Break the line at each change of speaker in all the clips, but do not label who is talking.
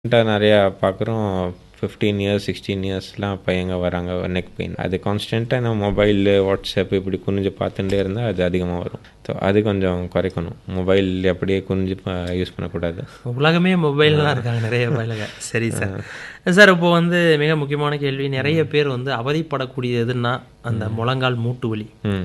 நிறையா பார்க்குறோம். 15 இயர்ஸ் 16 இயர்ஸ்லாம் பையங்க வராங்க நெக் பெயின். அது கான்ஸ்டண்ட்டாக நம்ம மொபைலு வாட்ஸ்அப் இப்படி குனிஞ்சு பார்த்துட்டே இருந்தால் அது அதிகமாக வரும். ஸோ அது கொஞ்சம் குறைக்கணும். மொபைல் அப்படியே குனிஞ்சு யூஸ் பண்ணக்கூடாது.
உலகமே மொபைல்லாம் இருக்காங்க நிறைய பயிலுங்க. சரி சார். சார் இப்போ மிக முக்கியமான கேள்வி, நிறைய பேர் அவதிப்படக்கூடியதுன்னா அந்த முழங்கால் மூட்டு வலி.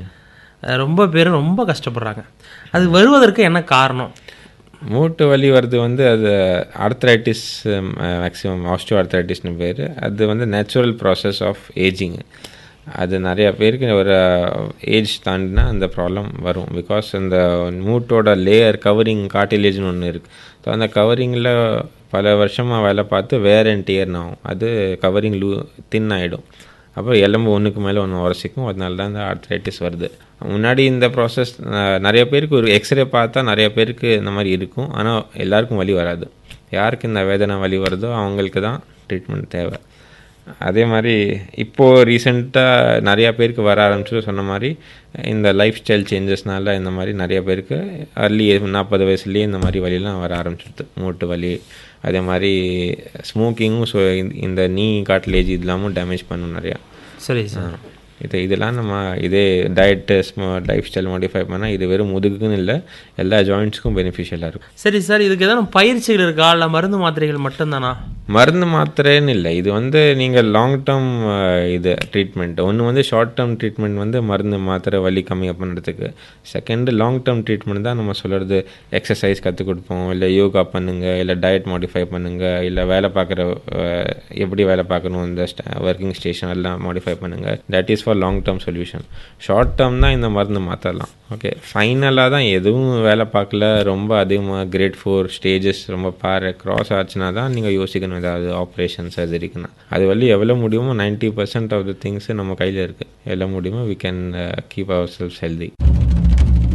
ரொம்ப பேர் ரொம்ப கஷ்டப்படுறாங்க. அது வருவதற்கு என்ன காரணம்?
மூட்டு வலி வருது அது ஆர்த்ரைட்டிஸ், மேக்ஸிமம் ஆஸ்டியோ ஆர்த்ரைட்டிஸ்னு பேர். அது நேச்சுரல் ப்ராசஸ் ஆஃப் ஏஜிங். அது நிறையா பேருக்கு ஒரு ஏஜ் தாண்டினா அந்த ப்ராப்ளம் வரும். பிகாஸ் அந்த மூட்டோட லேயர் கவரிங் கார்டிலேஜ்னு ஒன்று இருக்குது. ஸோ அந்த கவரிங்கில் பல வருஷமாக வேலை பார்த்து வேர் அண்ட் டியர்னு ஆகும். அது கவரிங் தின் ஆகிடும். அப்புறம் எலும்பு ஒன்றுக்கு மேலே ஒன்று உரசிக்கும். அதனால தான் இந்த ஆர்த்ரைட்டிஸ் வருது. முன்னாடி இந்த ப்ராசஸ் நிறைய பேருக்கு ஒரு எக்ஸ்ரே பார்த்தா நிறைய பேருக்கு இந்த மாதிரி இருக்கும். ஆனால் எல்லாருக்கும் வலி வராது. யாருக்கு இந்த வேதனை வலி வருதோ அவங்களுக்கு தான் ட்ரீட்மெண்ட் தேவை. அதே மாதிரி இப்போது ரீசெண்டாக நிறையா பேருக்கு வர ஆரம்பிச்சு. சொன்ன மாதிரி இந்த லைஃப் ஸ்டைல் சேஞ்சஸ்னால இந்த மாதிரி நிறைய பேருக்கு அர்லி 40 வயசுலேயே இந்த மாதிரி வலிலாம் வர ஆரம்பிச்சிடுது, மூட்டு வலி. அதே மாதிரி ஸ்மோக்கிங்கும் இந்த நீ கார்ட்லேஜ் இதெல்லாமும் டேமேஜ் பண்ணும் நிறையா.
சரி சார்.
இதெல்லாம் நம்ம இதே டயட்டு லைஃப் ஸ்டைல் மாடிஃபை பண்ணால் இது வெறும் முதுகுக்குன்னு இல்லை, எல்லா ஜாயிண்ட்ஸுக்கும் பெனிஃபிஷியலாக இருக்கும்.
சரி சார். இதுக்கு எதாவது பயிற்சிகள் இருக்கா, இல்லை மருந்து மாத்திரைகள் மட்டும்தானா?
மருந்து மாத்திரைன்னு இல்லை. இது நீங்கள் லாங் டேர்ம் இது ட்ரீட்மெண்ட். ஒன்று ஷார்ட் டேர்ம் ட்ரீட்மெண்ட் மருந்து மாத்திரை வலி கம்மியாக பண்ணுறதுக்கு. செகண்டு லாங் டேர்ம் ட்ரீட்மெண்ட் தான் நம்ம சொல்கிறது. எக்ஸசைஸ் கற்றுக் கொடுப்போம், இல்லை யோகா பண்ணுங்கள், இல்லை டயட் மாடிஃபை பண்ணுங்கள், இல்லை வேலை பார்க்குற எப்படி வேலை பார்க்கணும் இந்த ஒர்க்கிங் ஸ்டேஷன் எல்லாம் மாடிஃபை பண்ணுங்கள். That is for long term solution. Short term தான் இந்த மருந்து மாற்றலாம். ஓகே, ஃபைனலாக தான் எதுவும் வேலை பார்க்கல, ரொம்ப அதிகமாக கிரேட் 4 ஸ்டேஜஸ் ரொம்ப கிராஸ் ஆச்சுன்னா தான் நீங்கள் யோசிக்கணும் ஏதாவது ஆப்ரேஷன் சர்ஜரிக்குன்னா. அது எவ்வளோ முடியுமோ 90% ஆஃப் த திங்ஸ் நம்ம கையில் இருக்குது. எவ்வளோ முடியுமோ we can keep ourselves healthy.